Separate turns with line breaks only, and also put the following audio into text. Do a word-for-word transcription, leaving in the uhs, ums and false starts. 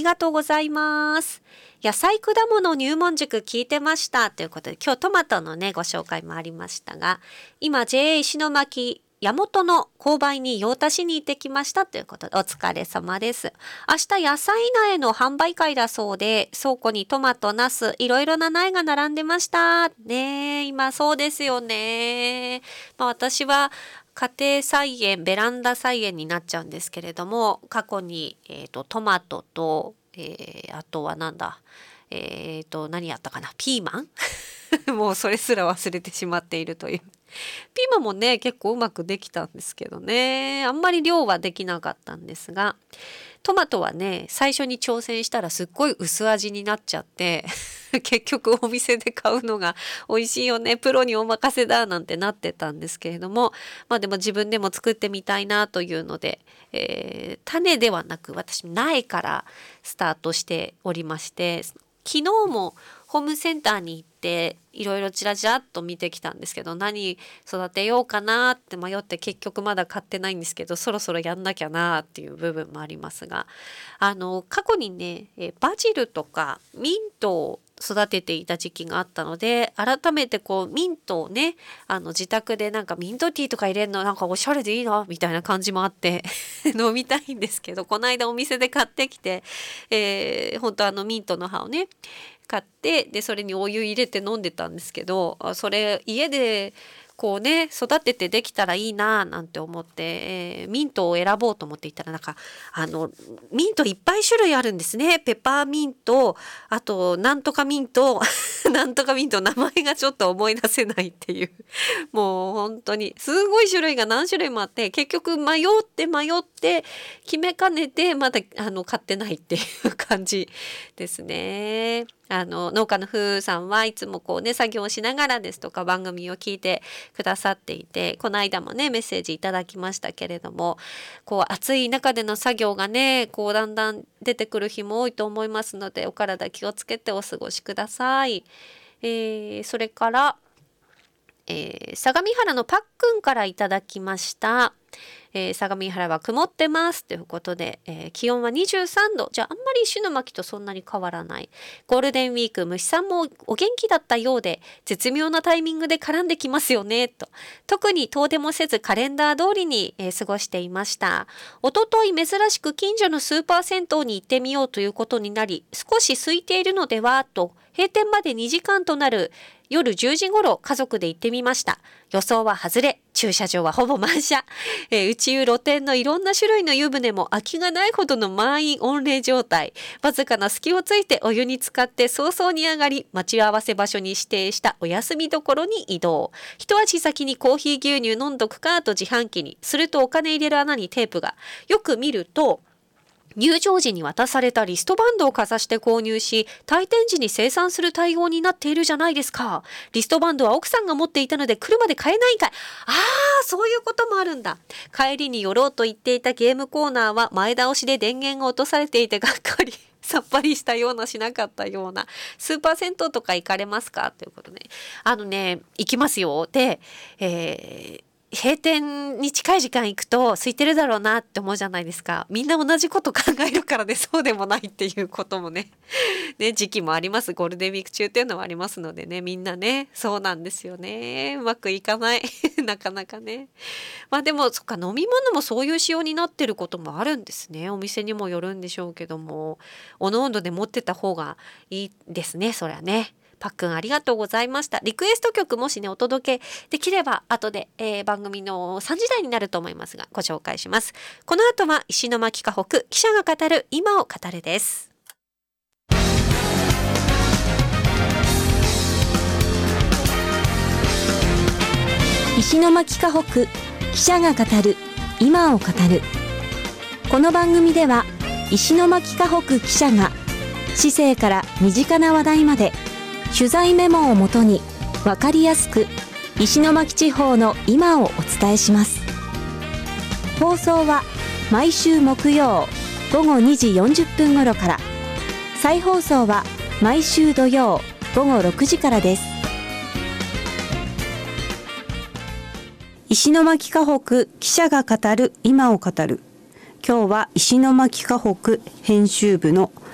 がとうございます。野菜果物入門塾聞いてましたということで、今日トマトのねご紹介もありましたが、今 ジェーエー 石巻矢本の購買に用足しに行ってきましたということで、お疲れ様です。明日野菜苗の販売会だそうで、倉庫にトマト、ナス、いろいろな苗が並んでましたね。今そうですよね。まあ、私は家庭菜園、ベランダ菜園になっちゃうんですけれども、過去に、えーと、トマトと、えー、あとはなんだ、えーと、何やったかな、ピーマンもうそれすら忘れてしまっているという。ピーマンもね結構うまくできたんですけどね、あんまり量はできなかったんですが、トマトはね最初に挑戦したらすっごい薄味になっちゃって結局お店で買うのが美味しいよね、プロにお任せだなんてなってたんですけれども、まあでも自分でも作ってみたいなというので、えー、種ではなく私苗からスタートしておりまして、昨日もホームセンターに行っていろいろチラチラっと見てきたんですけど、何育てようかなって迷って結局まだ買ってないんですけど、そろそろやんなきゃなっていう部分もありますが、あの過去にねバジルとかミントを育てていた時期があったので、改めてこうミントをねあの自宅でなんかミントティーとか入れるのなんかおしゃれでいいなみたいな感じもあって飲みたいんですけど、この間お店で買ってきて、えー、本当あのミントの葉をね買って、でそれにお湯入れて飲んでたんですけど、それ家でこうね育ててできたらいいななんて思って、えー、ミントを選ぼうと思っていたら、なんかあのミントいっぱい種類あるんですね。ペッパーミント、あとなんとかミントなんとかミント、名前がちょっと思い出せないっていうもう本当にすごい種類が何種類もあって、結局迷って迷って決めかねてまだあの買ってないっていう感じですね。あの農家の夫さんはいつもこうね作業をしながらですとか番組を聞いてくださっていて、この間もねメッセージいただきましたけれども、こう暑い中での作業がねこうだんだん出てくる日も多いと思いますので、お体気をつけてお過ごしください。えー、それから、えー、相模原のパックンからいただきました。えー、相模原は曇ってますということで、えー、気温はにじゅうさんど、じゃああんまり石巻とそんなに変わらない。ゴールデンウィーク虫さんもお元気だったようで、絶妙なタイミングで絡んできますよねと、特に遠出もせずカレンダー通りに、えー、過ごしていました。おととい珍しく近所のスーパー銭湯に行ってみようということになり、少し空いているのではと閉店までにじかんとなる夜じゅうじ頃家族で行ってみました。予想は外れ、駐車場はほぼ満車、えー、内湯露天のいろんな種類の湯船も空きがないほどの満員御礼状態。わずかな隙をついてお湯に浸かって早々に上がり、待ち合わせ場所に指定したお休みどころに移動。一足先にコーヒー牛乳飲んどくかと自販機に、するとお金入れる穴にテープが。よく見ると入場時に渡されたリストバンドをかざして購入し、退店時に清算する対応になっているじゃないですか。リストバンドは奥さんが持っていたので車で買えないんかい。ああ、そういうこともあるんだ。帰りに寄ろうと言っていたゲームコーナーは前倒しで電源が落とされていてがっかり。さっぱりしたようなしなかったような。スーパー銭湯とか行かれますかということで、あのね行きますよ。で、えー閉店に近い時間行くと空いてるだろうなって思うじゃないですか。みんな同じこと考えるからで、そうでもないっていうこともねね時期もあります。ゴールデンウィーク中っていうのはありますのでね、みんなねそうなんですよね、うまくいかないなかなかね。まあでもそっか、飲み物もそういう仕様になってることもあるんですね。お店にもよるんでしょうけども、おのおので持ってた方がいいですね、そりゃね。パックンありがとうございました。リクエスト曲もしねお届けできれば後で、えー、番組のさんじ台になると思いますがご紹介します。この後は石巻河北記者が語る今を語るです。
石巻河北記者が語る今を語る。この番組では石巻河北記者が市政から身近な話題まで取材メモをもとに分かりやすく石巻地方の今をお伝えします。放送は毎週木曜午後にじよんじゅっぷん頃から、再放送は毎週土曜午後ろくじからです。石巻河北記者が語る今を語る。今日は石巻河北編集部の